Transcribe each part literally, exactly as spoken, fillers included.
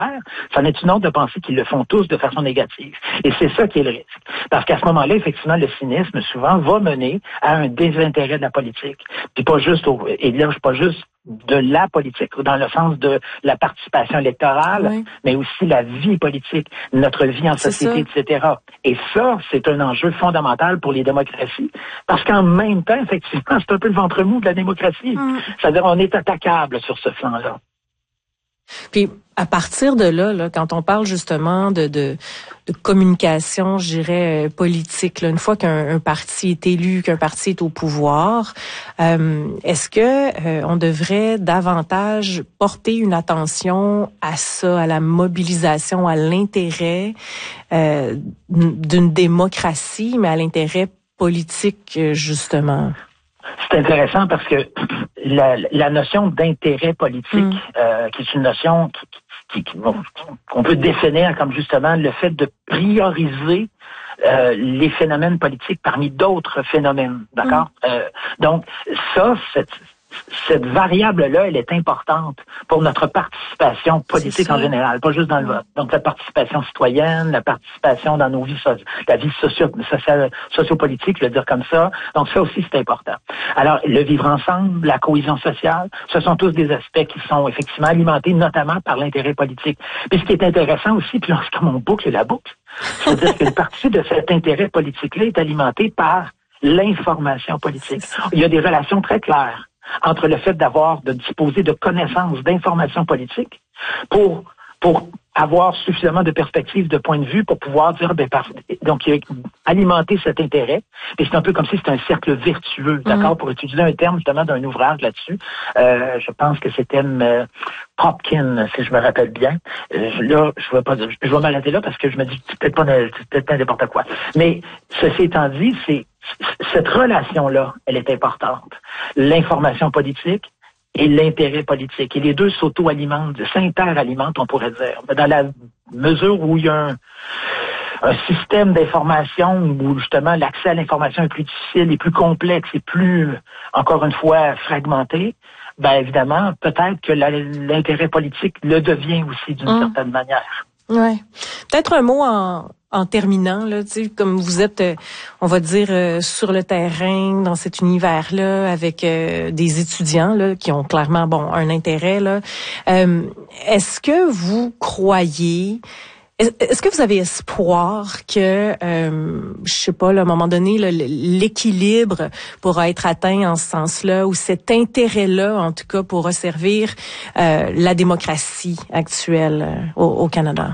c'en est une autre de penser qu'ils le font tous de façon négative. Et c'est ça qui est le risque. Parce qu'à ce moment-là, effectivement, le cynisme, souvent, va mener à un désintérêt de la politique. Puis pas juste, au, et là, pas juste de la politique, dans le sens de la participation électorale, oui. mais aussi la vie politique, notre vie en société, et cetera. Et ça, c'est un enjeu fondamental pour les démocraties, parce qu'en même temps, effectivement, c'est un peu le ventre mou de la démocratie. Mm. C'est-à-dire, on est attaquable sur ce flanc-là. Puis, à partir de là, là, quand on parle justement de, de, de communication, je dirais, euh, politique, là, une fois qu'un un parti est élu, qu'un parti est au pouvoir, euh, est-ce que euh, on devrait davantage porter une attention à ça, à la mobilisation, à l'intérêt euh, d'une démocratie, mais à l'intérêt politique, justement? C'est intéressant parce que la, la notion d'intérêt politique, mm. euh, qui est une notion qui, qui, qui, bon, qu'on peut définir comme justement le fait de prioriser euh, les phénomènes politiques parmi d'autres phénomènes, d'accord? Mm. Euh, donc ça, cette cette variable-là, elle est importante pour notre participation politique en général, pas juste dans le vote. Donc, la participation citoyenne, la participation dans nos vies, so- la vie socio- sociale, sociopolitique, je veux dire comme ça. Donc, ça aussi, c'est important. Alors, le vivre ensemble, la cohésion sociale, ce sont tous des aspects qui sont effectivement alimentés, notamment par l'intérêt politique. Puis, ce qui est intéressant aussi, puis lorsque on boucle la boucle, c'est-à-dire qu'une partie de cet intérêt politique-là est alimentée par l'information politique. Il y a des relations très claires entre le fait d'avoir, de disposer de connaissances, d'informations politiques pour, pour avoir suffisamment de perspectives, de points de vue pour pouvoir dire, ben, par, donc, alimenter cet intérêt. Et c'est un peu comme si c'était un cercle vertueux, d'accord, mmh. pour utiliser un terme, justement, d'un ouvrage là-dessus. Euh, je pense que c'était euh, Popkin, si je me rappelle bien. Euh, là, je vais pas, je vais m'arrêter là parce que je me dis, c'est peut-être pas, c'est peut-être pas n'importe quoi. Mais, ceci étant dit, c'est, cette relation-là, elle est importante. L'information politique et l'intérêt politique. Et les deux s'auto-alimentent, s'inter-alimentent, on pourrait dire. Dans la mesure où il y a un, un système d'information où, justement, l'accès à l'information est plus difficile, est plus complexe, et plus, encore une fois, fragmenté, ben évidemment, peut-être que la, l'intérêt politique le devient aussi d'une mmh. certaine manière. Ouais. Peut-être un mot en... En terminant, là, tu sais, comme vous êtes, euh, on va dire, euh, sur le terrain, dans cet univers-là, avec euh, des étudiants là qui ont clairement, bon, un intérêt là. Euh, est-ce que vous croyez, est-ce que vous avez espoir que, euh, je sais pas, là, à un moment donné, là, l'équilibre pourra être atteint en ce sens-là, ou cet intérêt-là, en tout cas, pourra servir euh, la démocratie actuelle euh, au, au Canada?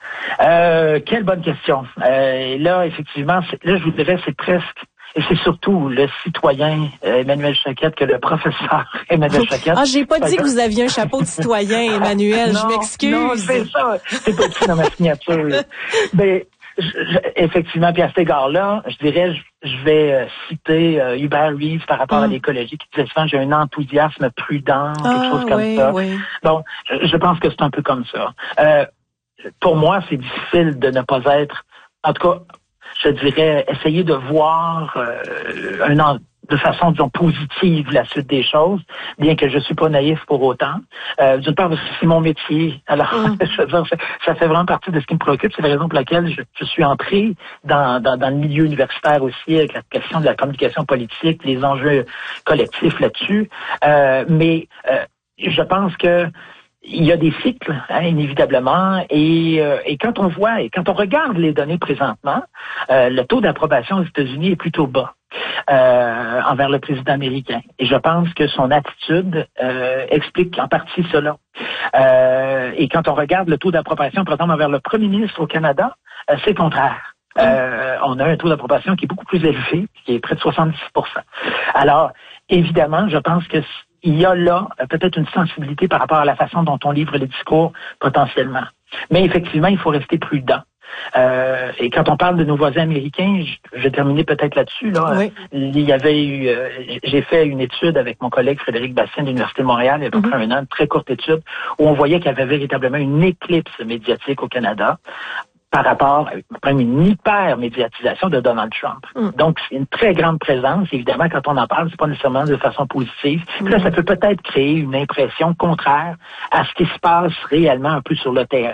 Euh, quelle bonne question. Euh, là, effectivement, c'est, là, je vous dirais, c'est presque, et c'est surtout le citoyen euh, Emmanuel Choquette que le professeur Emmanuel Choquette. Ah, j'ai pas dit que vous aviez un chapeau de citoyen, Emmanuel, non, je m'excuse. Non, c'est ça, c'est pas écrit dans ma signature. Ben, je, je, effectivement, puis à cet égard-là, je dirais, je, je vais euh, citer euh, Hubert Reeves par rapport mm. à l'écologie, qui disait souvent, j'ai un enthousiasme prudent, quelque ah, chose comme oui, ça. Oui. Donc, je, je pense que c'est un peu comme ça. Euh, Pour moi, c'est difficile de ne pas être, en tout cas, je dirais, essayer de voir euh, un an de façon, disons, positive la suite des choses, bien que je suis pas naïf pour autant. Euh, d'une part, c'est mon métier. Alors, mm. je veux dire, ça, ça fait vraiment partie de ce qui me préoccupe. C'est la raison pour laquelle je, je suis entré dans, dans, dans le milieu universitaire aussi, avec la question de la communication politique, les enjeux collectifs là-dessus. Euh, mais euh, je pense que il y a des cycles, hein, inévitablement, et, euh, et quand on voit, et quand on regarde les données présentement, euh, le taux d'approbation aux États-Unis est plutôt bas euh, envers le président américain. Et je pense que son attitude euh, explique en partie cela. Euh, et quand on regarde le taux d'approbation, par exemple, envers le premier ministre au Canada, euh, c'est le contraire. Euh, on a un taux d'approbation qui est beaucoup plus élevé, qui est près de soixante-dix pour cent. Alors, évidemment, je pense que il y a là peut-être une sensibilité par rapport à la façon dont on livre les discours potentiellement. Mais effectivement, il faut rester prudent. Euh, et quand on parle de nos voisins américains, je, je vais terminer peut-être là-dessus. Là, oui. Il y avait eu, euh, j'ai fait une étude avec mon collègue Frédéric Bastien de l'Université de Montréal il y a à peu près mm-hmm. un an, une très courte étude, où on voyait qu'il y avait véritablement une éclipse médiatique au Canada par rapport à une hyper-médiatisation de Donald Trump. Mm. Donc, c'est une très grande présence. Évidemment, quand on en parle, c'est pas nécessairement de façon positive. Mm. Puis là, ça peut peut-être créer une impression contraire à ce qui se passe réellement un peu sur le terrain.